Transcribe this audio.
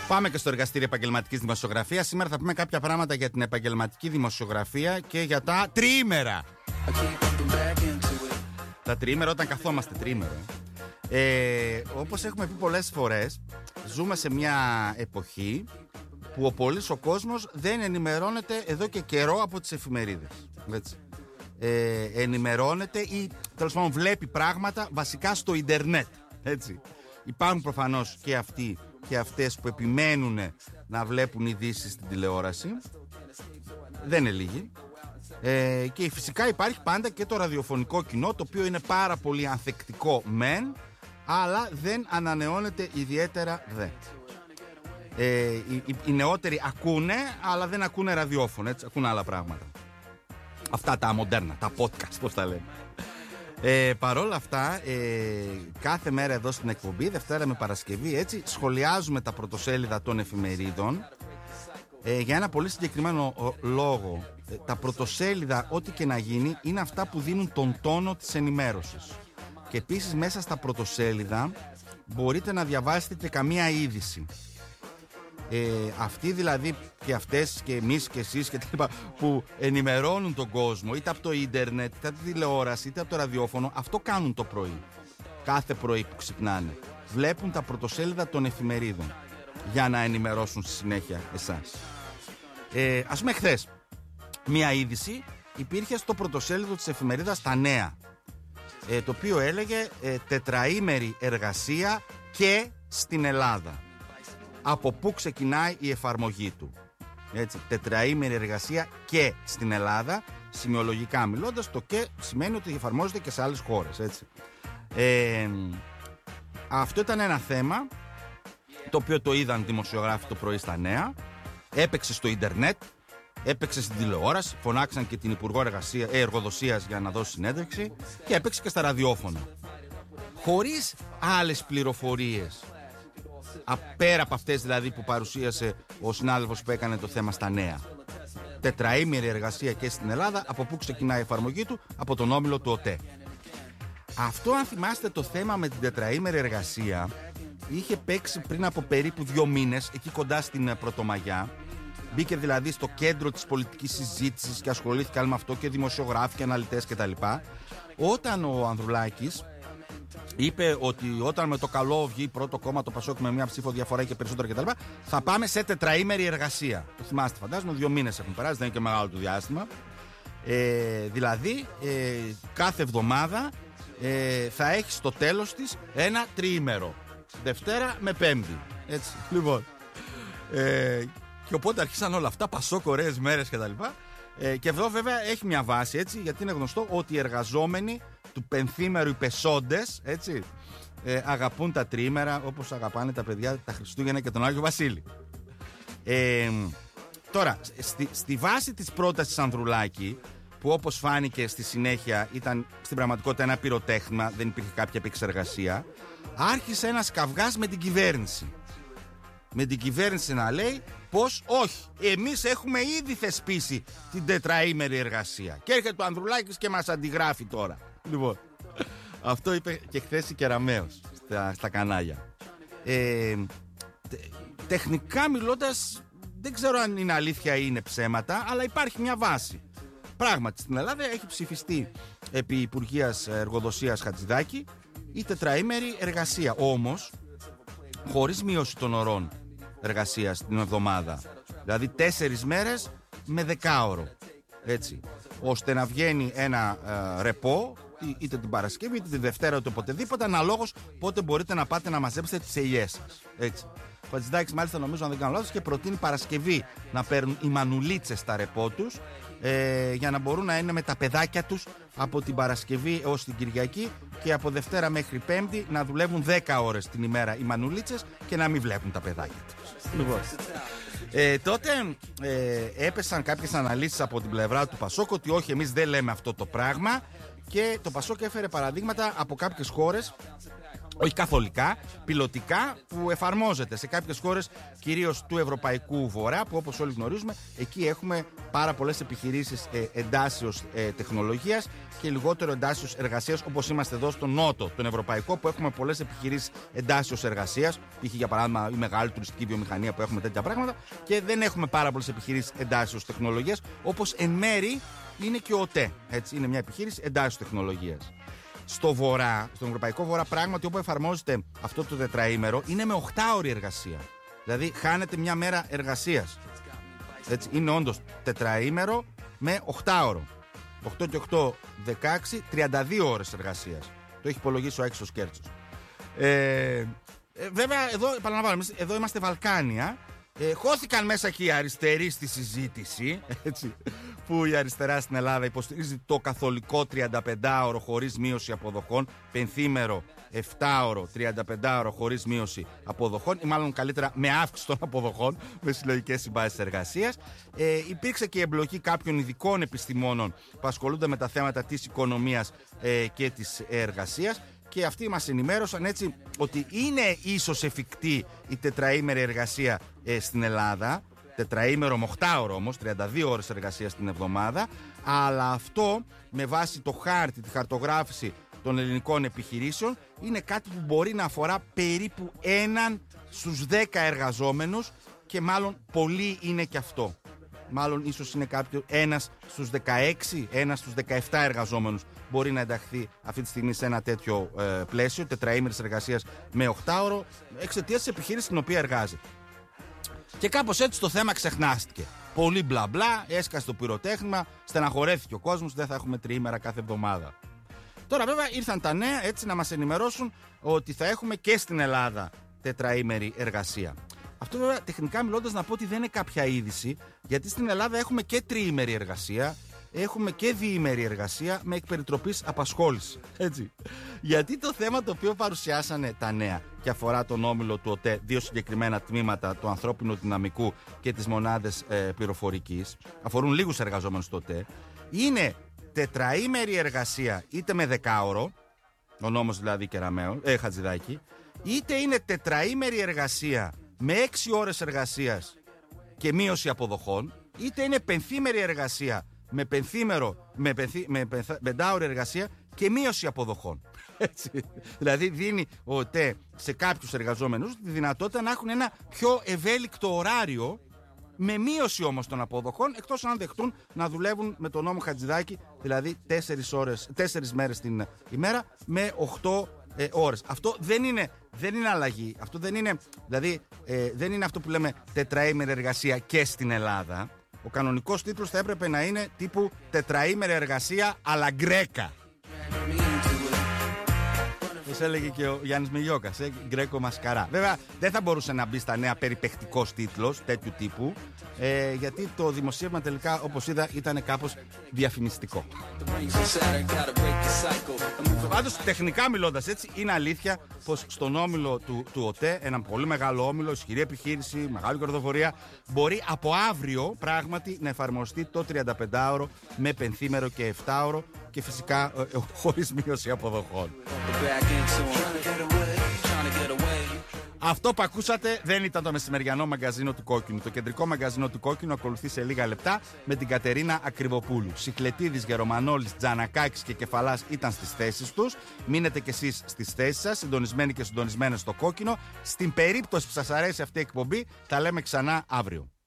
Πάμε και στο εργαστήριο επαγγελματικής δημοσιογραφίας. Σήμερα θα πούμε κάποια πράγματα για την επαγγελματική δημοσιογραφία και για τα τριήμερα. Τα τριήμερα όταν καθόμαστε τριήμερο. Όπως έχουμε πει πολλές φορές, ζούμε σε μια εποχή που ο κόσμος δεν ενημερώνεται εδώ και καιρό από τις εφημερίδες. Έτσι. Ενημερώνεται ή τέλος πάντων βλέπει πράγματα βασικά στο ίντερνετ. Έτσι. Υπάρχουν προφανώς και αυτοί και αυτές που επιμένουν να βλέπουν ειδήσεις στην τηλεόραση. Δεν είναι λίγοι. Και φυσικά υπάρχει πάντα και το ραδιοφωνικό κοινό, το οποίο είναι πάρα πολύ ανθεκτικό μεν, αλλά δεν ανανεώνεται ιδιαίτερα δε. Οι νεότεροι ακούνε, αλλά δεν ακούνε ραδιόφωνο, έτσι, ακούνε άλλα πράγματα. Αυτά τα μοντέρνα, τα podcast, πώς τα λέμε. Παρόλα αυτά, κάθε μέρα εδώ στην εκπομπή, Δευτέρα με Παρασκευή, έτσι, σχολιάζουμε τα πρωτοσέλιδα των εφημερίδων για ένα πολύ συγκεκριμένο λόγο. Τα πρωτοσέλιδα, ό,τι και να γίνει, είναι αυτά που δίνουν τον τόνο της ενημέρωσης. Και επίσης μέσα στα πρωτοσέλιδα μπορείτε να διαβάσετε και καμία είδηση. Αυτοί δηλαδή και αυτές και εμείς και εσείς και τα λοιπά που ενημερώνουν τον κόσμο είτε από το ίντερνετ, είτε από τη τηλεόραση, είτε από το ραδιόφωνο, αυτό κάνουν το πρωί. Κάθε πρωί που ξυπνάνε βλέπουν τα πρωτοσέλιδα των εφημερίδων για να ενημερώσουν στη συνέχεια εσάς. Ας πούμε χθες μια είδηση υπήρχε στο πρωτοσέλιδο της εφημερίδας Τα Νέα, το οποίο έλεγε τετραήμερη εργασία και στην Ελλάδα. Από πού ξεκινάει η εφαρμογή του. Έτσι, τετραήμερη εργασία και στην Ελλάδα. Σημειολογικά μιλώντας, το και σημαίνει ότι εφαρμόζεται και σε άλλες χώρες. Έτσι. Αυτό ήταν ένα θέμα το οποίο το είδαν δημοσιογράφοι το πρωί στα Νέα. Έπαιξε στο ίντερνετ, έπαιξε στην τηλεόραση, φωνάξαν και την Υπουργό Εργοδοσίας για να δώσει συνέντευξη και έπαιξε και στα ραδιόφωνα. Χωρίς άλλες πληροφορίες. Πέρα από αυτές δηλαδή που παρουσίασε ο συνάδελφος που έκανε το θέμα στα Νέα. Τετραήμερη εργασία και στην Ελλάδα. Από πού ξεκινάει η εφαρμογή του? Από τον όμιλο του ΟΤΕ. Αυτό, αν θυμάστε, το θέμα με την τετραήμερη εργασία είχε παίξει πριν από περίπου 2 μήνες, εκεί κοντά στην Πρωτομαγιά. Μπήκε δηλαδή στο κέντρο της πολιτικής συζήτησης και ασχολήθηκαν με αυτό και δημοσιογράφοι και αναλυτές κτλ. Όταν ο Ανδρουλάκης είπε ότι όταν με το καλό βγει πρώτο κόμμα το Πασόκ με μια ψήφο διαφορά και περισσότερο κτλ., θα πάμε σε τετραήμερη εργασία. Το θυμάστε, φαντάζομαι, 2 μήνες έχουν περάσει, δεν είναι και μεγάλο το διάστημα. Δηλαδή, κάθε εβδομάδα θα έχει στο τέλος της ένα τριήμερο. Δευτέρα με Πέμπτη. Έτσι, λοιπόν. Και οπότε αρχίσαν όλα αυτά, Πασόκ, ωραίες μέρες κτλ. Και εδώ βέβαια έχει μια βάση, έτσι, γιατί είναι γνωστό ότι οι εργαζόμενοι του πενθήμερου, οι πεσόντες, έτσι, αγαπούν τα τριήμερα όπως αγαπάνε τα παιδιά τα Χριστούγεννα και τον Άγιο Βασίλη. Τώρα, στη βάση της πρότασης Ανδρουλάκη, που όπως φάνηκε στη συνέχεια ήταν στην πραγματικότητα ένα πυροτέχνημα, δεν υπήρχε κάποια επεξεργασία, άρχισε ένας καυγάς με την κυβέρνηση. Με την κυβέρνηση να λέει πως όχι, εμείς έχουμε ήδη θεσπίσει την τετραήμερη εργασία. Και έρχεται ο Ανδρουλάκης και μας αντιγράφει τώρα. Λοιπόν, αυτό είπε και χθες η Κεραμέως στα κανάλια. Τεχνικά μιλώντας, δεν ξέρω αν είναι αλήθεια ή είναι ψέματα, αλλά υπάρχει μια βάση. Πράγματι, στην Ελλάδα έχει ψηφιστεί επί Υπουργείας Εργοδοσίας Χατζηδάκη η τετραήμερη εργασία. Όμως, χωρίς μείωση των ωρών εργασίας την εβδομάδα. Δηλαδή 4 μέρες με 10ωρο. Έτσι. Ώστε να βγαίνει ένα ρεπό, είτε την Παρασκευή, είτε τη Δευτέρα, είτε οποτεδήποτε, αναλόγως πότε μπορείτε να πάτε να μαζέψετε τις ελιές σας. Έτσι. Ο Χατζηδάκης, μάλιστα, νομίζω, αν δεν κάνω λάθος, και προτείνει Παρασκευή να παίρνουν οι μανουλίτσες τα ρεπό τους, για να μπορούν να είναι με τα παιδάκια τους από την Παρασκευή έως την Κυριακή και από Δευτέρα μέχρι Πέμπτη να δουλεύουν 10 ώρες την ημέρα οι μανουλίτσες και να μην βλέπουν τα παιδάκια τους. Λοιπόν. Τότε έπεσαν κάποιες αναλύσεις από την πλευρά του Πασόκ ότι όχι, εμείς δεν λέμε αυτό το πράγμα, και το Πασόκ έφερε παραδείγματα από κάποιες χώρες όχι καθολικά, πιλωτικά, που εφαρμόζεται σε κάποιες χώρες, κυρίως του Ευρωπαϊκού Βορρά, που όπως όλοι γνωρίζουμε, εκεί έχουμε πάρα πολλές επιχειρήσεις εντάσσεως τεχνολογίας και λιγότερο εντάσσεως εργασίας, όπως είμαστε εδώ στο Νότο, τον Ευρωπαϊκό, που έχουμε πολλές επιχειρήσεις εντάσσεως εργασίας. Π.χ. για παράδειγμα η μεγάλη τουριστική βιομηχανία που έχουμε τέτοια πράγματα, και δεν έχουμε πάρα πολλές επιχειρήσεις εντάσσεως τεχνολογίας, όπως εν μέρη είναι και ο ΟΤΕ. Έτσι, είναι μια επιχείρηση εντάσσεως τεχνολογίας. Στο Βορρά, στον Ευρωπαϊκό Βορρά, πράγματι όπου εφαρμόζεται αυτό το τετραήμερο είναι με 8ωρη εργασία. Δηλαδή χάνεται μια μέρα εργασίας. Έτσι, είναι όντως τετραήμερο με 8ωρο. 8 και 8, 16, 32 ώρες εργασίας. Το έχει υπολογίσει ο Άξιος Κέρτσος. Βέβαια, εδώ επαναλαμβάνω, εδώ είμαστε Βαλκάνια. Χώθηκαν μέσα και οι αριστεροί στη συζήτηση, έτσι, που η αριστερά στην Ελλάδα υποστηρίζει το καθολικό 35ωρο χωρίς μείωση αποδοχών, πενθήμερο 7ωρο, 35ωρο χωρίς μείωση αποδοχών, ή μάλλον καλύτερα με αύξηση των αποδοχών, με συλλογικές συμβάσεις εργασίας. Υπήρξε και η εμπλοκή κάποιων ειδικών επιστημόνων που ασχολούνται με τα θέματα της οικονομίας και της εργασίας. Και αυτοί μας ενημέρωσαν, έτσι, ότι είναι ίσως εφικτή η τετραήμερη εργασία στην Ελλάδα. Τετραήμερο με 8ωρο όμως, 32 ώρες εργασίας την εβδομάδα. Αλλά αυτό με βάση το χάρτη, τη χαρτογράφηση των ελληνικών επιχειρήσεων, είναι κάτι που μπορεί να αφορά περίπου 1 στους 10 εργαζόμενους, και μάλλον πολύ είναι και αυτό. Μάλλον ίσως είναι κάποιο 1 στους 16, 1 στους 17 εργαζόμενους μπορεί να ενταχθεί αυτή τη στιγμή σε ένα τέτοιο πλαίσιο τετραήμερης εργασίας με 8ωρο, εξαιτίας της επιχείρησης στην οποία εργάζεται. Και κάπως έτσι το θέμα ξεχνάστηκε. Πολύ μπλα μπλα, έσκασε το πυροτέχνημα, στεναχωρέθηκε ο κόσμος, δεν θα έχουμε τριήμερα κάθε εβδομάδα. Τώρα βέβαια ήρθαν τα νέα, έτσι, να μας ενημερώσουν ότι θα έχουμε και στην Ελλάδα τετραήμερη εργασία. Αυτό βέβαια τεχνικά μιλώντας να πω ότι δεν είναι κάποια είδηση, γιατί στην Ελλάδα έχουμε και τριήμερη εργασία, έχουμε και διήμερη εργασία με εκπεριτροπής απασχόληση. Έτσι. Γιατί το θέμα το οποίο παρουσιάσανε τα νέα και αφορά τον όμιλο του ΟΤΕ, δύο συγκεκριμένα τμήματα του ανθρώπινου δυναμικού και τις μονάδες πληροφορικής, αφορούν λίγους εργαζόμενους του ΟΤΕ, είναι τετραήμερη εργασία είτε με 10ωρο, ο νόμος δηλαδή Χατζηδάκη, είτε είναι τετραήμερη εργασία με 6 ώρες εργασίας και μείωση αποδοχών, είτε είναι πενθήμερη εργασία με πεντάωρη εργασία και μείωση αποδοχών. Έτσι. Δηλαδή δίνει ο ΟΤΕ σε κάποιους εργαζόμενους τη δυνατότητα να έχουν ένα πιο ευέλικτο ωράριο, με μείωση όμως των αποδοχών, εκτός αν δεχτούν να δουλεύουν με τον νόμο Χατζηδάκη, δηλαδή 4 μέρες την ημέρα με 8 ώρες. Αυτό δεν είναι αλλαγή. Αυτό δεν είναι, δηλαδή, δεν είναι αυτό που λέμε τετραήμερη εργασία και στην Ελλάδα. Ο κανονικός τίτλος θα έπρεπε να είναι τύπου τετραήμερη εργασία αλλά γκρέκα. Όπως έλεγε και ο Γιάννης Μελιόκας, γκρέκο μασκαρά. Βέβαια δεν θα μπορούσε να μπει στα νέα περιπαικτικός τίτλος τέτοιου τύπου, γιατί το δημοσίευμα τελικά, όπως είδα, ήταν κάπως διαφημιστικό. Πάντως τεχνικά μιλώντας, έτσι, είναι αλήθεια πως στον όμιλο του ΟΤΕ, έναν πολύ μεγάλο όμιλο, ισχυρή επιχείρηση, μεγάλη κερδοφορία, μπορεί από αύριο πράγματι να εφαρμοστεί το 35ωρο με πενθήμερο και 7ωρο, και φυσικά χωρίς μείωση αποδοχών. Αυτό που ακούσατε δεν ήταν το μεσημεριανό μαγκαζίνο του Κόκκινου. Το κεντρικό μαγκαζίνο του Κόκκινου ακολουθεί σε λίγα λεπτά με την Κατερίνα Ακριβοπούλου. Σιχλετίδης, Γερομανόλης, Τζανακάκης και Κεφαλάς ήταν στις θέσεις τους. Μείνετε κι εσείς στις θέσεις σας, συντονισμένοι και συντονισμένες στο Κόκκινο. Στην περίπτωση που σας αρέσει αυτή η εκπομπή, τα λέμε ξανά αύριο.